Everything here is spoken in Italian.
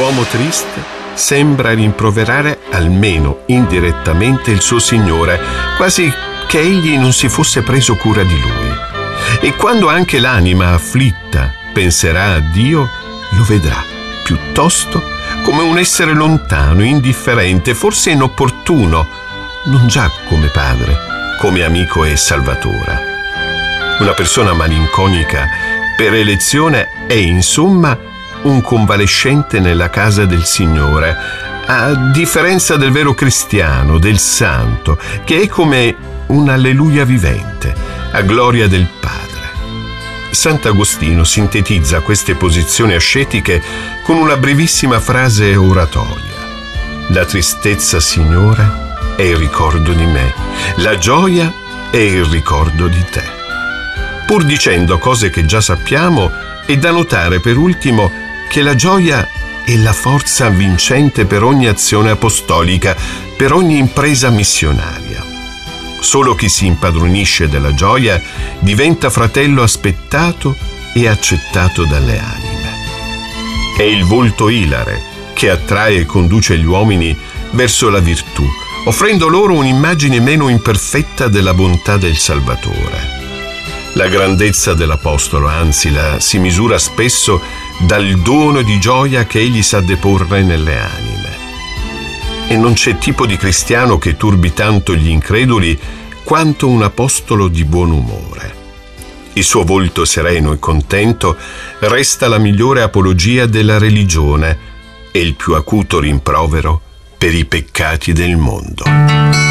L'uomo triste sembra rimproverare almeno indirettamente il suo Signore, quasi che egli non si fosse preso cura di lui. E quando anche l'anima afflitta penserà a Dio, lo vedrà piuttosto come un essere lontano, indifferente, forse inopportuno, non già come padre, come amico e salvatore. Una persona malinconica per elezione è insomma un convalescente nella casa del Signore, a differenza del vero cristiano, del santo, che è come un alleluia vivente, a gloria del Padre. Sant'Agostino sintetizza queste posizioni ascetiche con una brevissima frase oratoria. La tristezza, Signore, è il ricordo di me, la gioia è il ricordo di te. Pur dicendo cose che già sappiamo, è da notare per ultimo che la gioia è la forza vincente per ogni azione apostolica, per ogni impresa missionaria. Solo chi si impadronisce della gioia diventa fratello aspettato e accettato dalle anime. È il volto ilare che attrae e conduce gli uomini verso la virtù, offrendo loro un'immagine meno imperfetta della bontà del Salvatore. La grandezza dell'Apostolo, anzi, la si misura spesso dal dono di gioia che egli sa deporre nelle anime. E non c'è tipo di cristiano che turbi tanto gli increduli quanto un apostolo di buon umore. Il suo volto sereno e contento resta la migliore apologia della religione e il più acuto rimprovero per i peccati del mondo.